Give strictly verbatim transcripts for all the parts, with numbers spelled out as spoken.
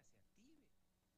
se active.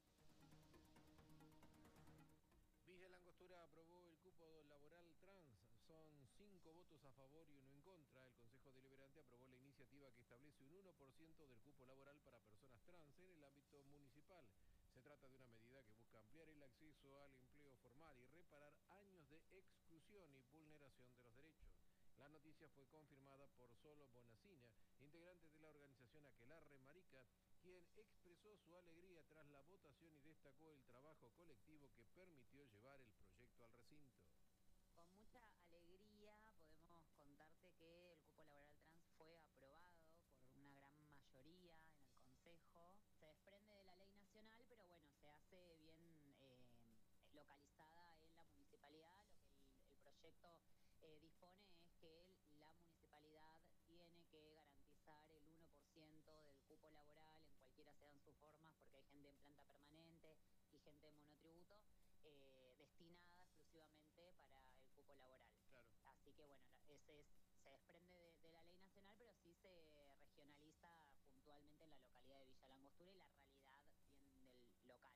Villa Langostura aprobó el cupo laboral trans. Son cinco votos a favor y uno en contra. El Consejo Deliberante aprobó la iniciativa que establece un uno por ciento del cupo laboral para personas trans en el ámbito municipal. Se trata de una medida que busca ampliar el acceso al empleo formal y reparar años de exclusión y vulneración de los derechos. La noticia fue confirmada por Solo Bonacina, integrante de la organización Aquelarre Marica, quien expresó su alegría tras la votación y destacó el trabajo colectivo que permitió llevar el proyecto al recinto. Con mucha alegría podemos contarte que el cupo laboral trans fue aprobado por una gran mayoría en el Consejo. Se desprende de la ley nacional, pero bueno, se hace bien eh, localizada en la municipalidad. Lo que el, el proyecto eh, dispone es que el, la municipalidad tiene que garantizar el uno por ciento del cupo laboral en cualquiera sean sus formas, porque hay gente en planta permanente y gente en monotributo. Eh, destinada exclusivamente para el cupo laboral. Claro. Así que bueno, ese es, se desprende de, de la ley nacional, pero sí se regionaliza puntualmente en la localidad de Villa Langostura y la realidad bien del local.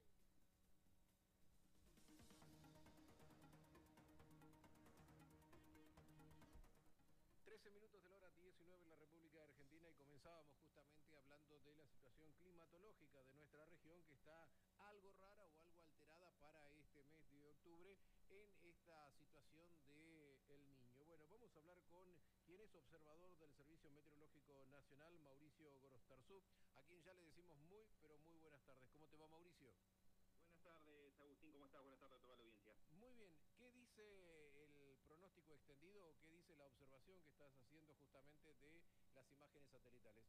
trece minutos de la hora diecinueve en la República Argentina y comenzábamos justamente hablando de la situación climatológica de nuestra región, que está algo rara o algo alterada para este mes de octubre en esta situación de El Niño. Bueno, vamos a hablar con quien es observador del Servicio Meteorológico Nacional, Mauricio Gorostarzú, a quien ya le decimos muy, pero muy buenas tardes. ¿Cómo te va, Mauricio? Buenas tardes, Agustín, ¿cómo estás? Buenas tardes a toda la audiencia. Muy bien, ¿qué dice el pronóstico extendido o qué dice la observación que estás haciendo justamente de las imágenes satelitales?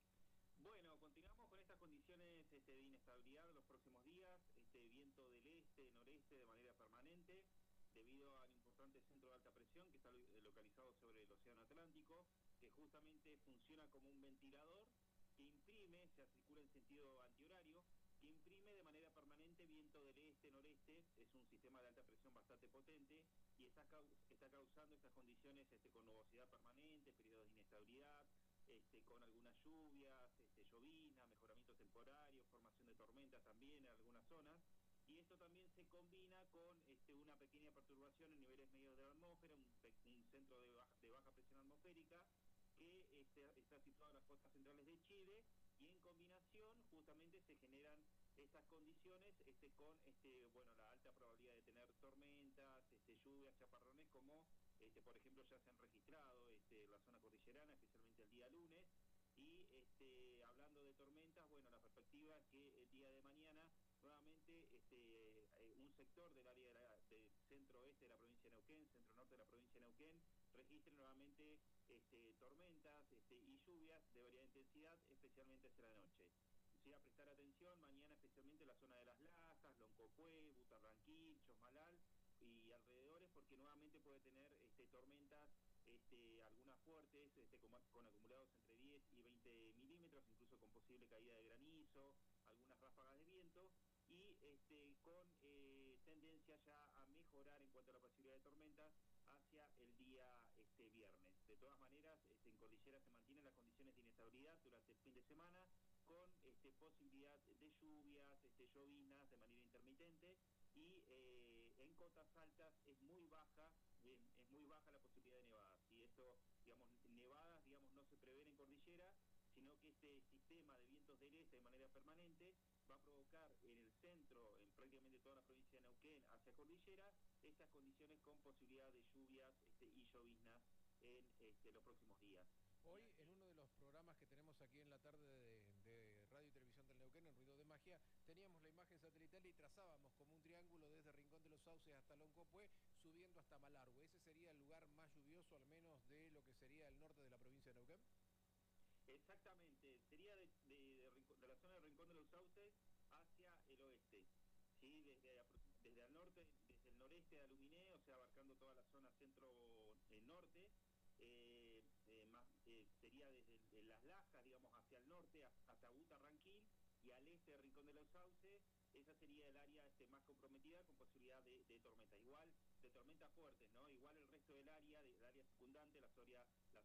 Bueno, continuamos con estas condiciones este, de inestabilidad los próximos días, este viento del este, noreste de manera permanente, debido al importante centro de alta presión que está localizado sobre el Océano Atlántico, que justamente funciona como un ventilador que imprime, se circula en sentido antihorario, que imprime de manera permanente viento del este-noreste. Es un sistema de alta presión bastante potente y está, está causando estas condiciones este, con nubosidad permanente, periodos de inestabilidad, este, con algunas lluvias, este, llovizna, mejoramiento temporario, formación de tormentas también en algunas zonas. Y esto también se combina con este, una pequeña perturbación en niveles medios de la atmósfera, un, un centro de baja, de baja presión atmosférica que este, está situado en las costas centrales de Chile, y en combinación justamente se generan estas condiciones este, con este, bueno, la alta probabilidad de tener tormentas, este, lluvias, chaparrones, como este, por ejemplo ya se han registrado este, en la zona cordillerana, especialmente el día lunes. Y este, hablando de tormentas, bueno, la perspectiva es que el día de mañana nuevamente este, eh, un sector del área de la, del centro-oeste de la provincia de Neuquén, centro-norte de la provincia de Neuquén, registre nuevamente este, tormentas este, y lluvias de variada intensidad, especialmente hacia la noche. Sí, a prestar atención mañana, especialmente en la zona de Las Lajas, Loncopué, Butarranquil, Chosmalal y alrededores, porque nuevamente puede tener este, tormentas, este, algunas fuertes, este, con, con acumulados entre diez y veinte milímetros, incluso con posible caída de granizo, algunas ráfagas de viento, y este, con eh, tendencia ya a mejorar en cuanto a la posibilidad de tormentas hacia el día este, viernes. De todas maneras, este, en cordillera se mantienen las condiciones de inestabilidad durante el fin de semana, con este, posibilidad de lluvias, este, lloviznas de manera intermitente, y eh, en cotas altas es muy baja, bien, es muy baja la posibilidad de nevadas. Y esto, digamos, nevadas, digamos, no se prevén en cordillera, sino que este sistema de vientos del este de manera permanente va a provocar en el centro, en prácticamente toda la provincia de Neuquén, hacia cordillera, estas condiciones con posibilidad de lluvias este, y lloviznas en este, los próximos días. Hoy, en uno de los programas que tenemos aquí en la tarde de, de Radio y Televisión del Neuquén, en Ruido de Magia, teníamos la imagen satelital y trazábamos como un triángulo desde Rincón de los Sauces hasta Loncopué, subiendo hasta Malargüe. ¿Ese sería el lugar más lluvioso, al menos de lo que sería el norte de la provincia de Neuquén? Exactamente, sería de, de, de, de la zona del Rincón de los Sauces hacia el oeste, ¿sí? Desde, desde el norte, desde el noreste de Aluminé, o sea, abarcando toda la zona centro-norte, eh, eh, más, eh, sería desde de Las Lajas, digamos, hacia el norte, hasta Butarranquil, y al este del Rincón de los Sauces. Esa sería el área este, más comprometida, con posibilidad de, de tormenta, igual de tormentas fuertes, ¿no? Igual el resto del área, del área circundante, la zona,